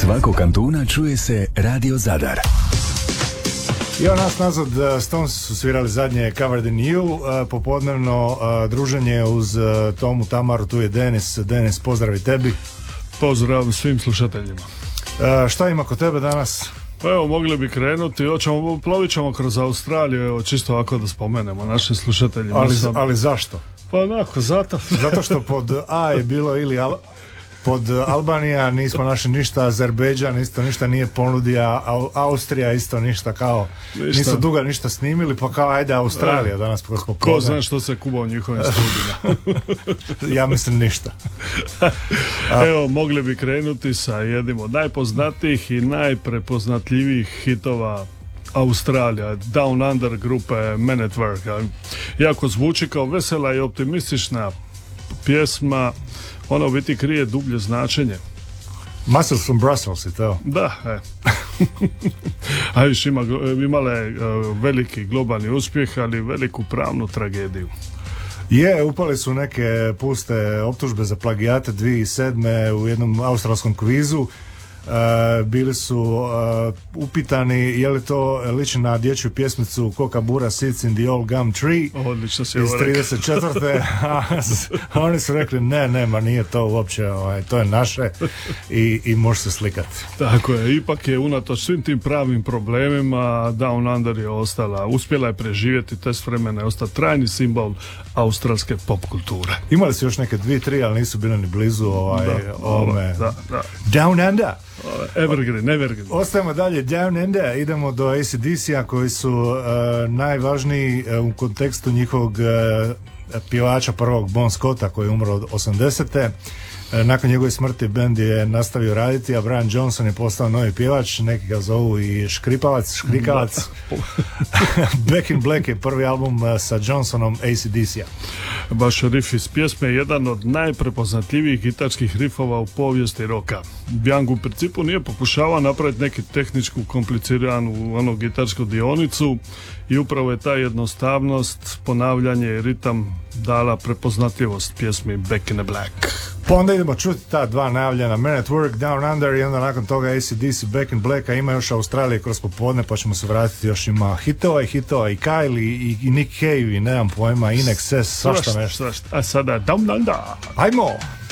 svakog kantuna čuje se Radio Zadar. I on nas nazad, Stones su svirali zadnje Covered in You, popodnevno druženje uz Tomu, Tamaru, tu je Denis. Denis, pozdrav i tebi. Pozdrav svim slušateljima. Šta ima kod tebe danas? Pa evo, mogli bi krenuti, plovit ćemo kroz Australiju, evo, čisto ovako da spomenemo našim slušateljima. Ali zašto? Pa onako, zato što pod A je bilo ili pod Albanija nismo našli ništa, Azerbejdžan isto ništa nije ponudio, Austrija isto ništa, kao nisu dugo ništa snimili, pa kao ajde Australija danas popodne. Ko zna što se kuba u njihovim studijima. Ja mislim ništa. Evo, mogli bi krenuti sa jednim od najpoznatijih i najprepoznatljivijih hitova Australija, Down Under grupe Men at Work. Jako zvuči kao vesela i optimistična pjesma, ona u biti krije dublje značenje. Muscles from Brussels i to. Da, a još imala je veliki globalni uspjeh, ali veliku pravnu tragediju. Upali su neke puste optužbe za plagijate 2007. u jednom australskom kvizu. Bili su upitani je li to liči na dječju pjesmicu Kookaburra Sits in the Old Gum Tree. Odlično si iz 34. A oni su rekli ne, nije to uopće, to je naše i može se slikati. Tako je, ipak je unatoč svim tim pravim problemima Down Under je uspjela je preživjeti test vremena i ostati trajni simbol australske pop kulture. Imali su još neke 2-3, ali nisu bili ni blizu ovome. Da. Down Under. Evergreen. Ostajemo dalje Down Under, idemo do AC/DC-a koji su najvažniji u kontekstu njihovog pjevača prvog, Bon Scotta, koji je umro od 80. Nakon njegove smrti bend je nastavio raditi, a Brian Johnson je postao novi pjevač, neki ga zovu i škrikavac. Back in Black je prvi album sa Johnsonom AC/DC-a. Baš riff iz pjesme je jedan od najprepoznatljivijih gitarskih riffova u povijesti roka. Young u principu nije pokušavao napraviti neki tehničku kompliciranu gitarsku dionicu i upravo je ta jednostavnost, ponavljanje i ritam dala prepoznatljivost pjesmi Back in the Black. Pa onda idemo čuti ta dva najavljena, Men at Work, Down Under, i onda nakon toga AC/DC, Back in Black, a ima još Australije kroz popodne, pa ćemo se vratiti, još ima hitova i Kylie i Nick Cave i nemam pojma, In Excess, svašta nešto. A sada Down Under. Ajmo!